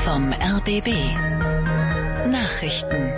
vom RBB. Nachrichten.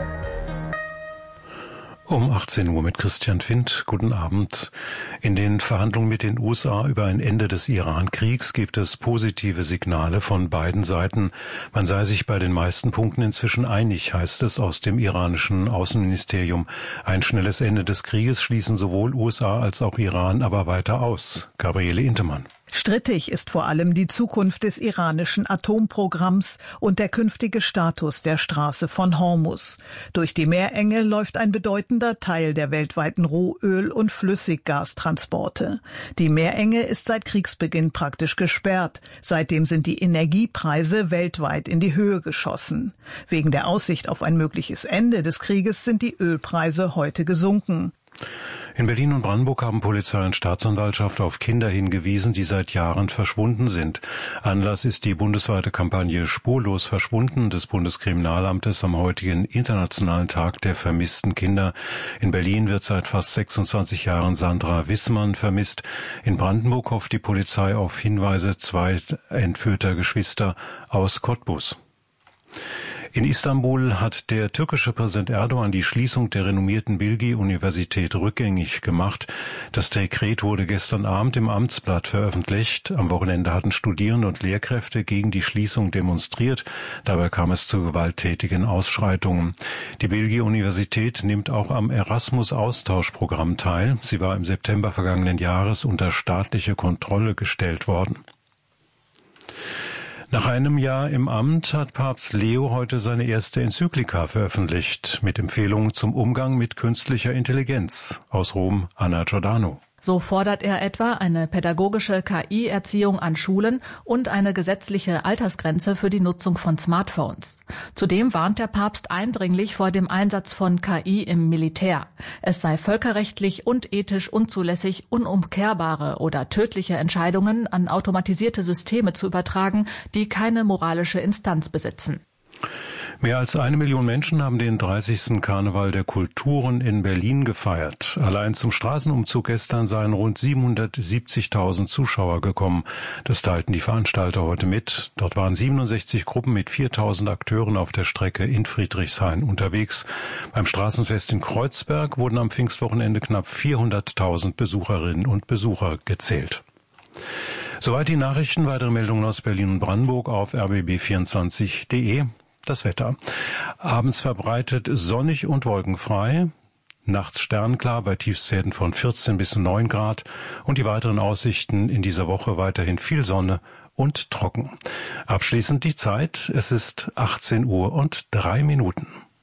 Um 18 Uhr mit Christian Findt. Guten Abend. In den Verhandlungen mit den USA über ein Ende des Iran-Kriegs gibt es positive Signale von beiden Seiten. Man sei sich bei den meisten Punkten inzwischen einig, heißt es aus dem iranischen Außenministerium. Ein schnelles Ende des Krieges schließen sowohl USA als auch Iran aber weiter aus. Gabriele Intemann. Strittig ist vor allem die Zukunft des iranischen Atomprogramms und der künftige Status der Straße von Hormuz. Durch die Meerenge läuft ein bedeutender Teil der weltweiten Rohöl- und Flüssiggastransporte. Die Meerenge ist seit Kriegsbeginn praktisch gesperrt. Seitdem sind die Energiepreise weltweit in die Höhe geschossen. Wegen der Aussicht auf ein mögliches Ende des Krieges sind die Ölpreise heute gesunken. In Berlin und Brandenburg haben Polizei und Staatsanwaltschaft auf Kinder hingewiesen, die seit Jahren verschwunden sind. Anlass ist die bundesweite Kampagne Spurlos verschwunden des Bundeskriminalamtes am heutigen Internationalen Tag der vermissten Kinder. In Berlin wird seit fast 26 Jahren Sandra Wissmann vermisst. In Brandenburg hofft die Polizei auf Hinweise 2 entführter Geschwister aus Cottbus. In Istanbul hat der türkische Präsident Erdogan die Schließung der renommierten Bilgi-Universität rückgängig gemacht. Das Dekret wurde gestern Abend im Amtsblatt veröffentlicht. Am Wochenende hatten Studierende und Lehrkräfte gegen die Schließung demonstriert. Dabei kam es zu gewalttätigen Ausschreitungen. Die Bilgi-Universität nimmt auch am Erasmus-Austauschprogramm teil. Sie war im September vergangenen Jahres unter staatliche Kontrolle gestellt worden. Nach einem Jahr im Amt hat Papst Leo heute seine erste Enzyklika veröffentlicht mit Empfehlungen zum Umgang mit künstlicher Intelligenz. Aus Rom, Anna Giordano. So fordert er etwa eine pädagogische KI-Erziehung an Schulen und eine gesetzliche Altersgrenze für die Nutzung von Smartphones. Zudem warnt der Papst eindringlich vor dem Einsatz von KI im Militär. Es sei völkerrechtlich und ethisch unzulässig, unumkehrbare oder tödliche Entscheidungen an automatisierte Systeme zu übertragen, die keine moralische Instanz besitzen. Mehr als 1 Million Menschen haben den 30. Karneval der Kulturen in Berlin gefeiert. Allein zum Straßenumzug gestern seien rund 770.000 Zuschauer gekommen. Das teilten die Veranstalter heute mit. Dort waren 67 Gruppen mit 4.000 Akteuren auf der Strecke in Friedrichshain unterwegs. Beim Straßenfest in Kreuzberg wurden am Pfingstwochenende knapp 400.000 Besucherinnen und Besucher gezählt. Soweit die Nachrichten. Weitere Meldungen aus Berlin und Brandenburg auf rbb24.de. Das Wetter. Abends verbreitet sonnig und wolkenfrei. Nachts sternklar bei Tiefstwerten von 14 bis 9 Grad. Und die weiteren Aussichten in dieser Woche weiterhin viel Sonne und trocken. Abschließend die Zeit. Es ist 18 Uhr und 3 Minuten.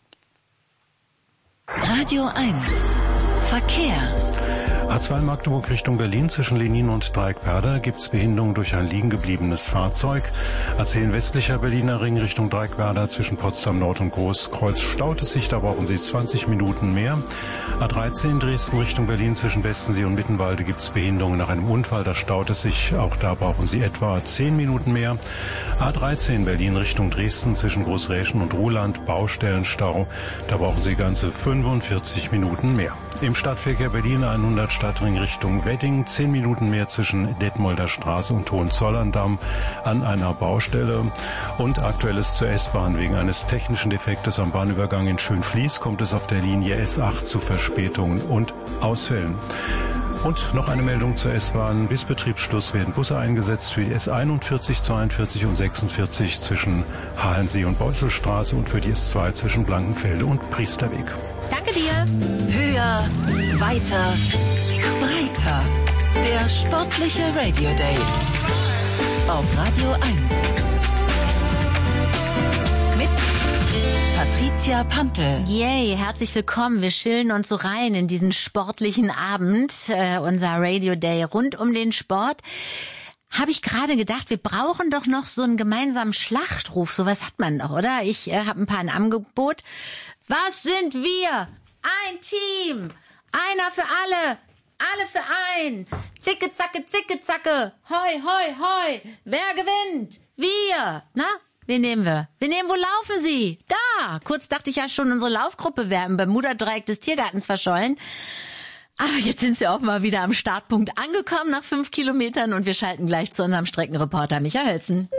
Radio 1. Verkehr. A2 Magdeburg Richtung Berlin zwischen Lenin und Dreieckwerder gibt's Behinderung durch ein liegen gebliebenes Fahrzeug. A10 westlicher Berliner Ring Richtung Dreieckwerder zwischen Potsdam Nord und Großkreuz staut es sich, da brauchen Sie 20 Minuten mehr. A13 Dresden Richtung Berlin zwischen Westensee und Mittenwalde gibt's Behinderung nach einem Unfall, da staut es sich, auch da brauchen Sie etwa 10 Minuten mehr. A13 Berlin Richtung Dresden zwischen Großräschen und Ruhland Baustellenstau, da brauchen Sie ganze 45 Minuten mehr. Im Stadtverkehr Berlin 100 Stadtring Richtung Wedding, 10 Minuten mehr zwischen Detmolder Straße und Hohenzollern-Damm an einer Baustelle. Und Aktuelles zur S-Bahn. Wegen eines technischen Defektes am Bahnübergang in Schönfließ kommt es auf der Linie S8 zu Verspätungen und Ausfällen. Und noch eine Meldung zur S-Bahn. Bis Betriebsschluss werden Busse eingesetzt für die S41, 42 und 46 zwischen Halensee und Beusselstraße und für die S2 zwischen Blankenfelde und Priesterweg. Danke dir. Höher, weiter, breiter. Der sportliche Radio Day. Auf Radio 1. Mit Patricia Pantel. Yay, herzlich willkommen. Wir chillen uns so rein in diesen sportlichen Abend. Unser Radio Day rund um den Sport. Habe ich gerade gedacht, wir brauchen doch noch so einen gemeinsamen Schlachtruf. Sowas hat man doch, oder? Ich habe ein paar im Angebot. Was sind wir? Ein Team. Einer für alle. Alle für ein. Zicke, zacke, zacke. Hoi, hoi, hoi. Wer gewinnt? Wir. Na? Wen nehmen wir? Wo laufen Sie? Da. Kurz dachte ich ja schon, unsere Laufgruppe wäre im Bermuda-Dreieck des Tiergartens verschollen. Aber jetzt sind sie auch mal wieder am Startpunkt angekommen nach 5 Kilometern und wir schalten gleich zu unserem Streckenreporter Michael Hölzen.